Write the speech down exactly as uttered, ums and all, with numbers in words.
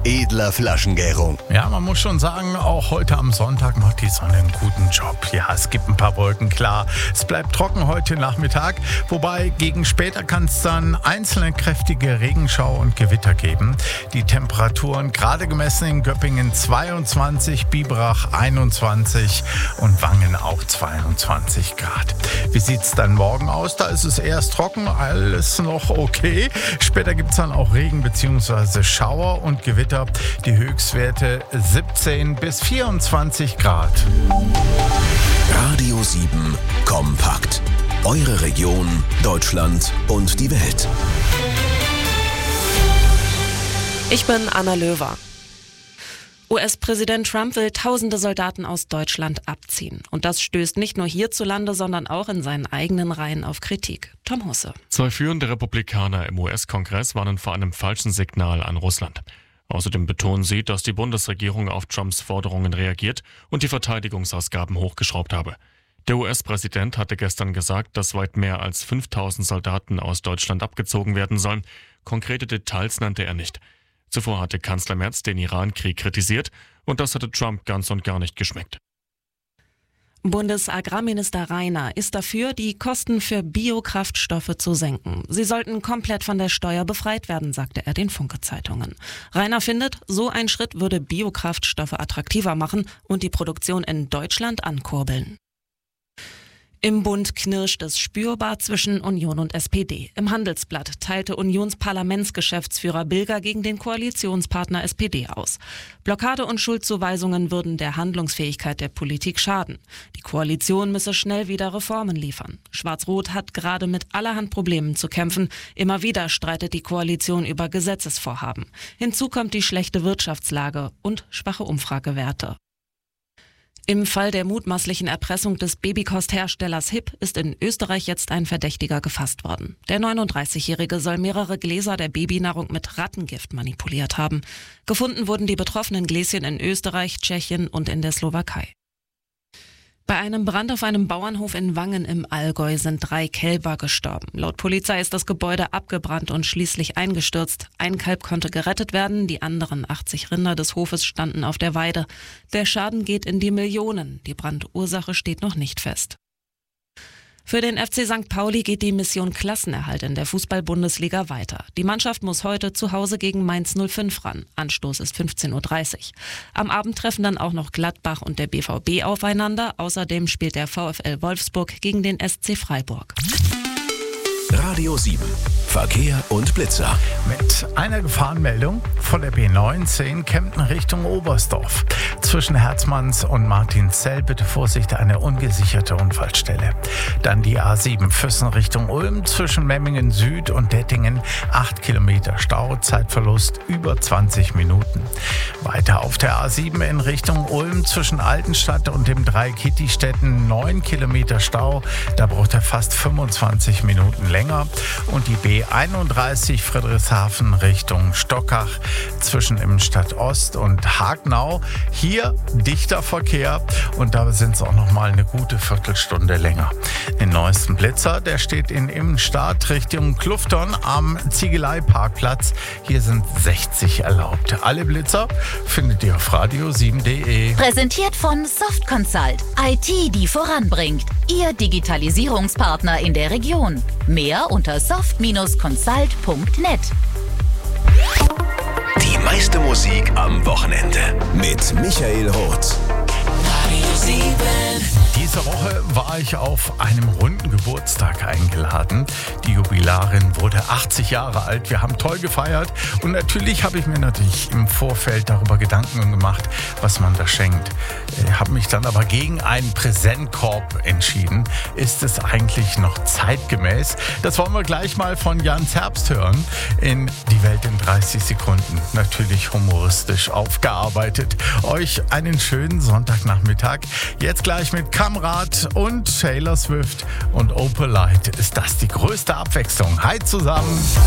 edler Flaschengärung. Ja, man muss schon sagen, auch heute am Sonntag macht die Sonne einen guten Job. Ja, es gibt ein paar Wolken, klar. Es bleibt trocken heute Nachmittag, wobei gegen später kann es dann einzelne kräftige Regenschau und Gewitter geben. Die Temperaturen gerade gemessen in Göppingen zweiundzwanzig, Biberach einundzwanzig und Wangen auch zweiundzwanzig Grad. Wie sieht es dann morgen aus? Da ist es erst trocken, alles noch okay. Später gibt es dann auch Regen bzw. Schauer und Gewitter. Die Höchstwerte siebzehn bis vierundzwanzig Grad. Radio sieben Kompakt. Eure Region, Deutschland und die Welt. Ich bin Anna Löwer. U S-Präsident Trump will tausende Soldaten aus Deutschland abziehen. Und das stößt nicht nur hierzulande, sondern auch in seinen eigenen Reihen auf Kritik. Tom Husse. Zwei führende Republikaner im U S-Kongress warnen vor einem falschen Signal an Russland. Außerdem betonen sie, dass die Bundesregierung auf Trumps Forderungen reagiert und die Verteidigungsausgaben hochgeschraubt habe. Der U S-Präsident hatte gestern gesagt, dass weit mehr als fünftausend Soldaten aus Deutschland abgezogen werden sollen. Konkrete Details nannte er nicht. Zuvor hatte Kanzler Merz den Iran-Krieg kritisiert und das hatte Trump ganz und gar nicht geschmeckt. Bundesagrarminister Rainer ist dafür, die Kosten für Biokraftstoffe zu senken. Sie sollten komplett von der Steuer befreit werden, sagte er den Funke-Zeitungen. Rainer findet, so ein Schritt würde Biokraftstoffe attraktiver machen und die Produktion in Deutschland ankurbeln. Im Bund knirscht es spürbar zwischen Union und S P D. Im Handelsblatt teilte Unionsparlamentsgeschäftsführer Bilger gegen den Koalitionspartner S P D aus. Blockade und Schuldzuweisungen würden der Handlungsfähigkeit der Politik schaden. Die Koalition müsse schnell wieder Reformen liefern. Schwarz-Rot hat gerade mit allerhand Problemen zu kämpfen. Immer wieder streitet die Koalition über Gesetzesvorhaben. Hinzu kommt die schlechte Wirtschaftslage und schwache Umfragewerte. Im Fall der mutmaßlichen Erpressung des Babykostherstellers Hip ist in Österreich jetzt ein Verdächtiger gefasst worden. Der neununddreißigjährige soll mehrere Gläser der Babynahrung mit Rattengift manipuliert haben. Gefunden wurden die betroffenen Gläschen in Österreich, Tschechien und in der Slowakei. Bei einem Brand auf einem Bauernhof in Wangen im Allgäu sind drei Kälber gestorben. Laut Polizei ist das Gebäude abgebrannt und schließlich eingestürzt. Ein Kalb konnte gerettet werden, die anderen achtzig Rinder des Hofes standen auf der Weide. Der Schaden geht in die Millionen. Die Brandursache steht noch nicht fest. Für den F C Sankt Pauli geht die Mission Klassenerhalt in der Fußball-Bundesliga weiter. Die Mannschaft muss heute zu Hause gegen Mainz null fünf ran. Anstoß ist fünfzehn Uhr dreißig. Am Abend treffen dann auch noch Gladbach und der B V B aufeinander. Außerdem spielt der VfL Wolfsburg gegen den S C Freiburg. Radio sieben. Verkehr und Blitzer. Mit einer Gefahrenmeldung von der B neunzehn Kempten Richtung Oberstdorf. Zwischen Herzmanns und Martinszell bitte Vorsicht, eine ungesicherte Unfallstelle. Dann die A sieben Füssen Richtung Ulm zwischen Memmingen Süd und Dettingen. acht Kilometer Stau, Zeitverlust über zwanzig Minuten. Weiter auf der A sieben in Richtung Ulm zwischen Altenstadt und dem Dreikittistädten. neun Kilometer Stau, da braucht er fast fünfundzwanzig Minuten länger. Und die B einunddreißig Friedrichshafen Richtung Stockach zwischen Immenstadt Ost und Hagnau. Hier dichter Verkehr und da sind es auch noch mal eine gute Viertelstunde länger. Den neuesten Blitzer, der steht in Immenstadt Richtung Klufton am Ziegeleiparkplatz. Hier sind sechzig erlaubt. Alle Blitzer findet ihr auf radio sieben punkt de. Präsentiert von Soft Consult. I T, die voranbringt. Ihr Digitalisierungspartner in der Region. Mehr unter soft Bindestrich consult punkt net. Die meiste Musik am Wochenende mit Michael Roth. Radio sieben. Diese Woche war ich auf einem runden Geburtstag eingeladen. Die Jubilarin wurde achtzig Jahre alt. Wir haben toll gefeiert und natürlich habe ich mir natürlich im Vorfeld darüber Gedanken gemacht, was man da schenkt. Ich habe mich dann aber gegen einen Präsentkorb entschieden. Ist es eigentlich noch zeitgemäß? Das wollen wir gleich mal von Jans Herbst hören in Die Welt in dreißig Sekunden. Natürlich humoristisch aufgearbeitet. Euch einen schönen Sonntagnachmittag. Jetzt gleich mit Kamrat und Taylor Swift und Opalite ist das die größte Abwechslung. Hi zusammen!